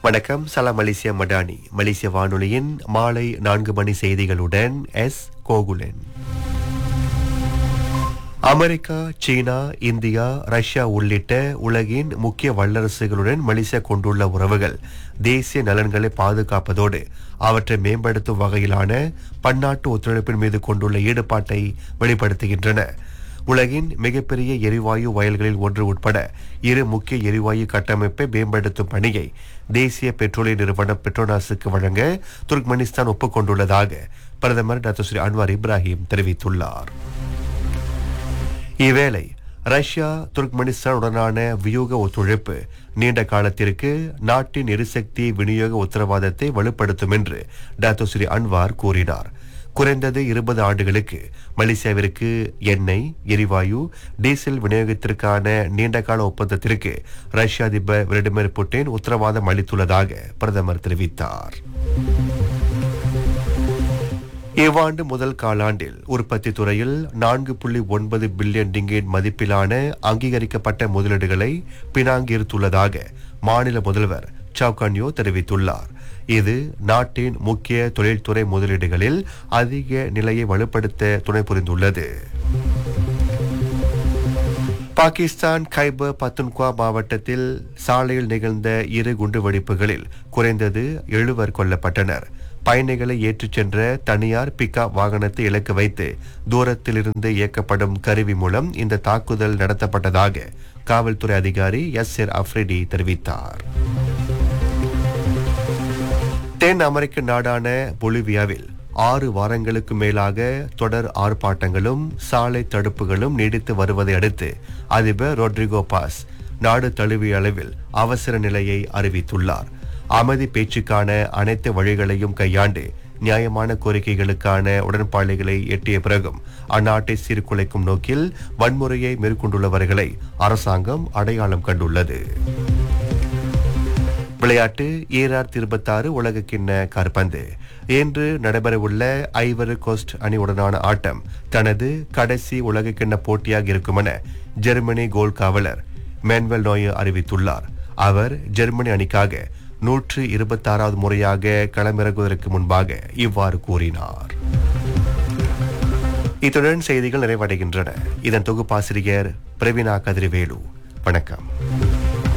வணக்கம். சலாம் மலேசியா மடானி மலேசிய வானொலியின் மாலை 4 மணி செய்திகளுடன் கோகுலன். அமெரிக்கா, சீனா, இந்தியா, ரஷ்யா உள்ளிட்ட உலகின் முக்கிய வல்லரசுகளுடன் மலேசியா கொண்டுள்ள உறவுகள் தேசிய நலன்களை பாதுகாப்பதோடு அவற்றை மேம்படுத்தும் வகையிலான பன்னாட்டு ஒத்துழைப்பின் மீது கொண்டுள்ள ஈடுபாட்டை வெளிப்படுத்துகின்றன. உலகின் மிகப்பெரிய எரிவாயு வயல்களில் ஒன்று உட்பட இரு முக்கிய எரிவாயு கட்டமைப்பை மேம்படுத்தும் பணியை தேசிய பெட்ரோலிய நிறுவனம் பெட்ரோனாஸுக்கு வழங்க துர்க்மெனிஸ்தான் ஒப்புக்கொண்டுள்ளதாக பிரதமர் டாக்டர் ஸ்ரீ அன்வார் இப்ராஹிம் தெரிவித்துள்ளார். இவ்வேளை ரஷ்யா துர்க்மெனிஸ்தான் உடனான வியூக ஒத்துழைப்பு நீண்ட காலத்திற்கு நாட்டின் எரிசக்தி விநியோக உத்தரவாதத்தை வலுப்படுத்தும் என்று டாக்டர் ஸ்ரீ அன்வார் கூறினார். குறைந்தது 20 ஆண்டுகளுக்கு மலேசியாவிற்கு எண்ணெய், எரிவாயு, டீசல் விநியோகத்திற்கான நீண்டகால ஒப்பந்தத்திற்கு ரஷ்ய அதிபர் விளாடிமிர் புட்டின் உத்தரவாதம் அளித்துள்ளதாக பிரதமர் தெரிவித்தார். இவ்வாண்டு முதல் காலாண்டில் உற்பத்தி துறையில் 4.9 பில்லியன் ரிங்கேட் மதிப்பிலான அங்கீகரிக்கப்பட்ட முதலீடுகளை பினாங் ஈர்த்துள்ளதாக மாநில முதல்வர் சவுகான்யோ தெரிவித்துள்ளார். இது நாட்டின் முக்கிய தொழில்துறை முதலீடுகளில் அதிக நிலையை வலுப்படுத்த துணை புரிந்துள்ளது. பாகிஸ்தான் கைபர் பத்துன்குவா மாவட்டத்தில் சாலையில் நிகழ்ந்த 2 குண்டுவெடிப்புகளில் குறைந்தது 7 கொல்லப்பட்டனர். பயணிகளை ஏற்றிச் சென்ற தனியார் பிக்அப் வாகனத்தை இலக்கு வைத்து தூரத்திலிருந்து இயக்கப்படும் கருவி மூலம் இந்த தாக்குதல் நடத்தப்பட்டதாக காவல்துறை அதிகாரி எஸ்எர் அஃப்ரிடி தெரிவித்தார். தென் அமெரிக்க நாடான பொலிவியாவில் 6 வாரங்களுக்கு மேலாக தொடர் ஆர்ப்பாட்டங்களும் சாலை தடுப்புகளும் நீடித்து வருவதை அடுத்து அதிபர் ரோட்ரிகோ பாஸ் நாடு தழுவிய அளவில் அவசர நிலையை அறிவித்துள்ளார். அமைதி பேச்சுக்கான அனைத்து வழிகளையும் கையாண்டு நியாயமான கோரிக்கைகளுக்கான உடன்பாடுகளை எட்டிய பிறகும் அந்நாட்டை சீர்குலைக்கும் நோக்கில் வன்முறையை மேற்கொண்டுள்ளவர்களை அரசாங்கம் அடையாளம் கண்டுள்ளது. விளையாட்டு 2026 உலகக்கிண்ண காற்பந்து இன்று நடைபெறவுள்ள ஐவரி கோஸ்ட் அணியுடனான ஆட்டம் தனது கடைசி உலகக்கிண்ண போட்டியாக இருக்கும் என ஜெர்மனி கோல் காவலர் மேன்வெல் நோயர் அறிவித்துள்ளார். அவர் ஜெர்மனி அணிக்காக 126வது முறையாக களமிறங்குவதற்கு முன்பாக இவ்வாறு கூறினார். இத்துடன் செய்திகள் நிறைவடைகின்றன. இதன் தொகுப்பாசிரியர் பிரவீனா கதிர்வேலு. வணக்கம்.